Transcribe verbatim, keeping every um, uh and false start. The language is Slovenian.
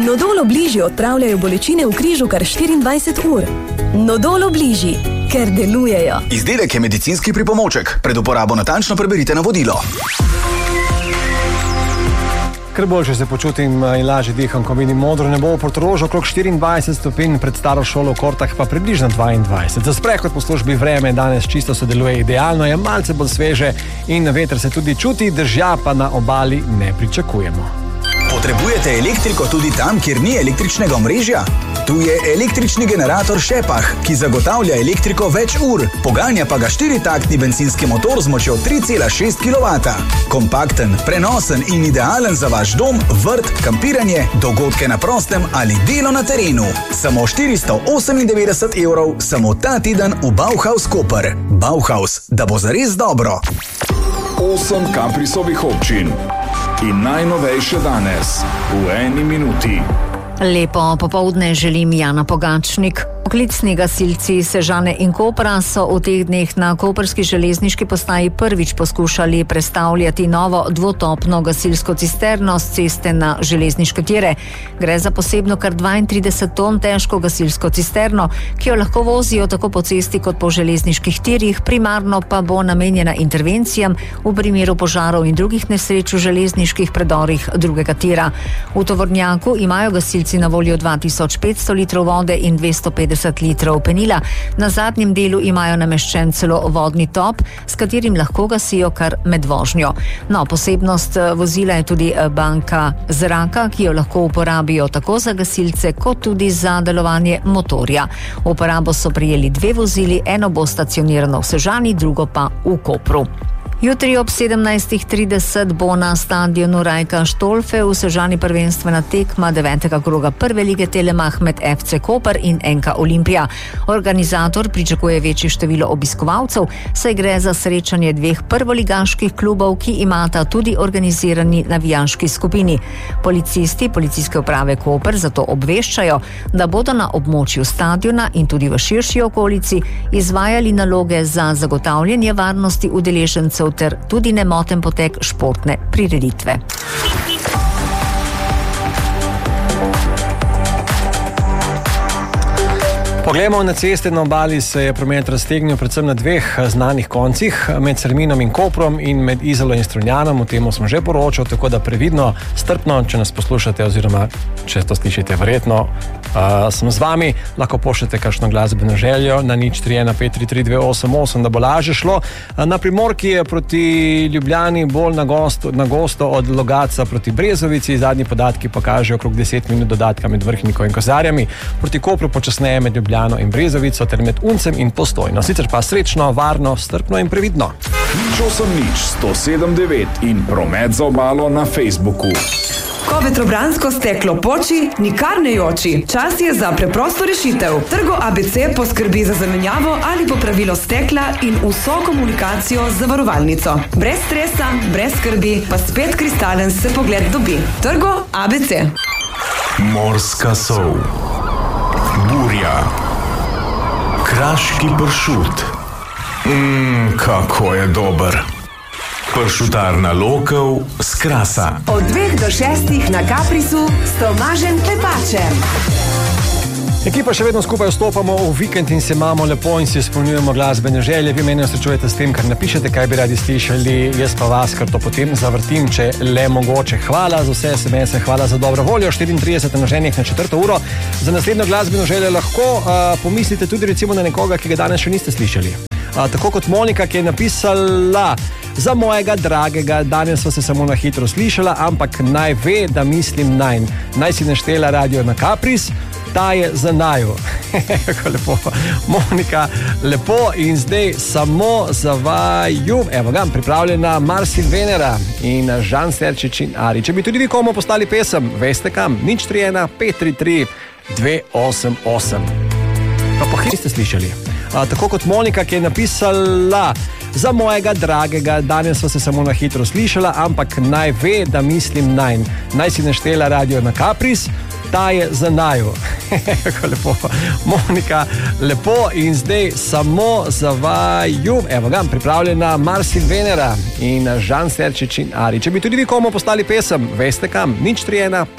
Nodol Obliži odpravljajo bolečine v križu kar štiriindvajset ur. Nodol Obliži, ker delujejo. Izdelek je medicinski pripomoček. Pred uporabo natančno preberite navodilo. Ker boljše se počutim in lažje diham, ko vidim modro nebo v Portorožu, okrog štiriindvajset stopinj, pred staro šolo v Kortah pa približno dvaindvajset. Za sprehod po službi vreme danes čisto sodeluje idealno, je malce bolj sveže in veter se tudi čuti, dežja pa na obali ne pričakujemo. Potrebujete elektriko tudi tam, kjer ni električnega omrežja? Tu je električni generator Šepah, ki zagotavlja elektriko več ur, poganja pa ga štiritaktni bencinski motor z močjo tri cela šest kilovata. Kompakten, prenosen in idealen za vaš dom, vrt, kampiranje, dogodke na prostem ali delo na terenu. Samo štiristo osemindevetdeset evrov, samo ta teden v Bauhaus Koper. Bauhaus, da bo zares dobro. Osem Caprisovih občin in najnovejše danes v eni minuti. Lepo popoldne želim Jana Pogačnik. Poklicni gasilci Sežane in Kopra so v teh dneh na koprski železniški postaji prvič poskušali prestavljati novo dvotopno gasilsko cisterno z ceste na železniške tire. Gre za posebno kar dvaintrideset ton težko gasilsko cisterno, ki jo lahko vozijo tako po cesti kot po železniških tirih, primarno pa bo namenjena intervencijam v primeru požarov in drugih nesreč v železniških predorih drugega tira. V tovornjaku imajo gasilci na voljo dva tisoč petsto litrov vode in dvesto petdeset litrov penila. Na zadnjem delu imajo nameščen celo vodni top, s katerim lahko gasijo kar med vožnjo. No, posebnost vozila je tudi banka zraka, ki jo lahko uporabijo tako za gasilce, kot tudi za delovanje motorja. V uporabo so prijeli dve vozili, eno bo stacionirano v Sežani, drugo pa v Kopru. Jutri ob sedemnajst trideset bo na stadionu Rajka Štolfe v Sežani prvenstvena tekma devetega kroga prve lige Telemach med ef ce Koper in en ka Olimpija. Organizator pričakuje večje število obiskovalcev, saj gre za srečanje dveh prvoligaških klubov, ki imata tudi organizirani navijaški skupini. Policisti Policijske uprave Koper zato obveščajo, da bodo na območju stadiona in tudi v širši okolici izvajali naloge za zagotavljanje varnosti udeležencev ter tudi nemoten potek športne prireditve. Poglejmo na ceste. Na obali se je promet raztegnil predvsem na dveh znanih koncih, med Serminom in Koprom in med Izolo in Strunjanom. O tem smo že poročali, tako da previdno, strpno, če nas poslušate oziroma če to slišite verjetno, uh, sem z vami, lahko pošljete kakšno glasbeno željo na nič tri ena pet tri tri dve osem osem, da bo lažje šlo. Na Primorki je proti Ljubljani bolj na gosto, na gosto od Logatca proti Brezovici, zadnji podatki pa kažejo okrog deset minut dodatka med Vrhniko in Kozarjami, proti Kopru počasneje med Ljubljano in Brezovico ter med Uncem in Postojno. Sicer pa srečno, varno, strpno in previdno. nič osem nič sto sedem devet in promet za obalo na Facebooku. Ko vetrobransko steklo poči, nikar ne joči. Čas je za preprosto rešitev. Trgo A B C poskrbi za zamenjavo ali popravilo stekla in vso komunikacijo z zavarovalnico. Brez stresa, brez skrbi, pa spet kristalen se pogled dobi. Trgo A B C. Morska sol, burja, kraški pršut. Mmm, kako je dober. Pršutarna Lokov s Krasa. Od dveh do šestih na Caprisu s Tomažem Klepačem. Ekipa še vedno skupaj vstopamo v vikend in se imamo lepo in si izpolnjujemo glasbene želje. Vi mene srečujete s tem, kar napišete, kaj bi radi slišali, jaz pa vas, kar to potem zavrtim, če le mogoče. Hvala za vse es em ese, hvala za dobro voljo. štiriintrideset naloženih na četrto uro. Za naslednjo glasbeno željo lahko uh, pomislite tudi recimo na nekoga, ki ga danes še niste slišali. Uh, tako kot Monika, ki je napisala: za mojega dragega, danes so se samo na hitro slišala, ampak naj ve, da mislim najn. Naj si naštela radio na Capris, ta je za naju. Kako lepo. Monika, lepo in zdaj samo za vaju. Evo ga, pripravljena Marsin Venera in Žan Serčič in Ari. Če bi tudi vi komu postali pesem, veste kam? nič tri ena pet tri tri dve osem osem. Pa pohiti ste slišali. A, tako kot Monika, ki je napisala: za mojega dragega, danes so se samo na hitro slišala, ampak naj ve, da mislim najn. Naj si naštela radio na Capris, ta je za naju. Kako lepo. Monika, lepo in zdaj samo za vaju. Evo ga, pripravljena Marsin Venera in Žan Serčič in Ari. Če bi tudi vi komu postali pesem, veste kam? nič tri ena